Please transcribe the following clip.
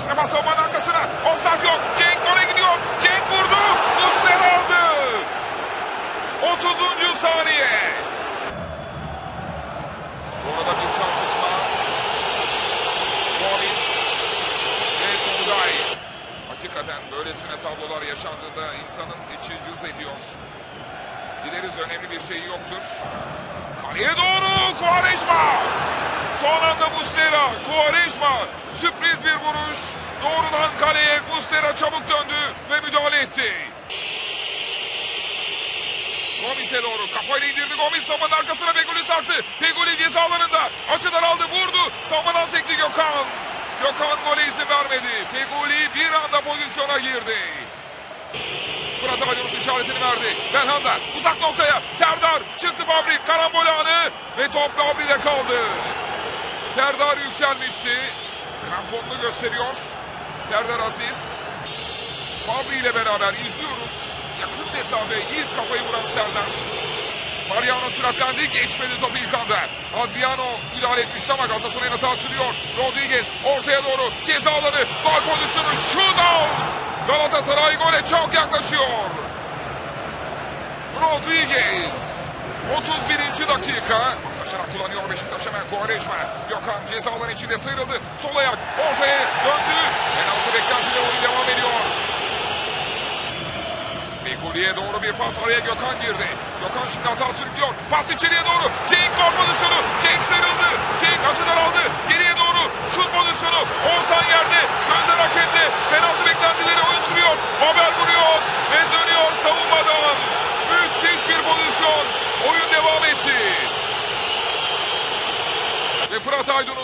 Ekstra savunmanın arkasına. Offside yok. Cenk gole gidiyor. Cenk vurdu. Muslera aldı. 30. saniye. Orada bir çarpışma. Gomis ve Turgay. Hakikaten böylesine tablolar yaşandığında insanın içi cız ediyor. Dileriz önemli bir şey yoktur. Kaleye doğru Quaresma. Son anda Muslera. Quaresma. Sürpriz bir vuruş. Doğrudan kaleye Muslera çabuk döndü ve müdahale etti. Gomis'e doğru kafayla indirdi. Gomis savunmanın arkasına Feguli sarktı. Feguli ceza alanında. Açıdan aldı, vurdu. Savunmadan sekti Gökhan. Gökhan gole izin vermedi. Feguli bir anda pozisyona girdi. Fırat Aydınus işaretini verdi. Belhanda uzak noktaya. Serdar çıktı Fabri. Karambol anı ve top Fabri'de kaldı. Serdar yükselmişti. Kramponunu gösteriyor. Serdar Aziz. Fabri ile beraber izliyoruz. Yakın mesafe ilk kafayı vuran Serdar. Mariano süratlendi. Geçmedi topu ilk anda. Adriano müdahale etmişti ama Galatasaray'ın hata sürüyor. Rodriguez ortaya doğru ceza alanı. Gol pozisyonu. Shootout. Galatasaray gole çok yaklaşıyor. Rodriguez. 31. dakika. Paslaşarak kullanıyor Beşiktaş hemen. Quaresma. Gökhan ceza alanı içinde sıyrıldı. Sol ayak ortaya döndü. Penaltı beklentide oyun devam ediyor. Feguli'ye doğru bir pas, araya Gökhan girdi. Gökhan şimdi hata sürüklüyor. Pas içeriye doğru. Cenk gol pozisyonu. Cenk sıyrıldı. Cenk açıdan aldı.